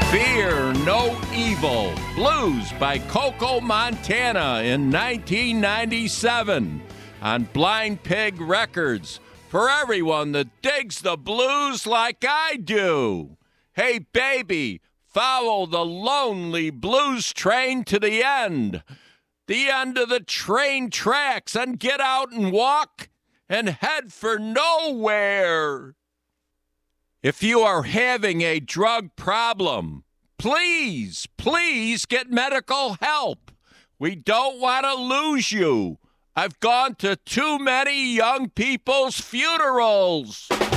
Fear No Evil, Blues by Coco Montana in 1997 on Blind Pig Records for everyone that digs the blues like I do. Hey, baby, follow the lonely blues train to the end of the train tracks, and get out and walk and head for nowhere. If you are having a drug problem, please get medical help. We don't want to lose you. I've gone to too many young people's funerals.